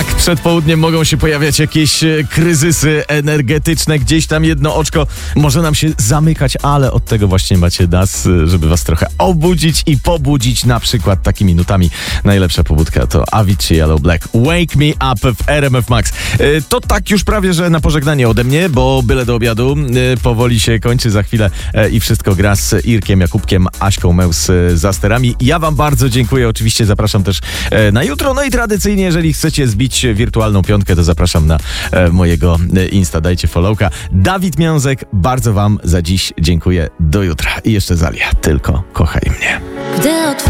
Tak, przed południem mogą się pojawiać jakieś kryzysy energetyczne, gdzieś tam jedno oczko może nam się zamykać, ale od tego właśnie macie nas, żeby was trochę obudzić i pobudzić, na przykład takimi nutami. Najlepsza pobudka to Avicii Yellow Black. Wake Me Up w RMF Max. To tak już prawie, że na pożegnanie ode mnie, bo byle do obiadu powoli się kończy za chwilę i wszystko gra z Irkiem Jakubkiem, Aśką Meus za sterami. Ja wam bardzo dziękuję, oczywiście zapraszam też na jutro, no i tradycyjnie, jeżeli chcecie zbić wirtualną piątkę, to zapraszam na mojego Insta, dajcie followka. Dawid Miązek, bardzo wam za dziś dziękuję, do jutra i jeszcze Zalia, tylko kochaj mnie.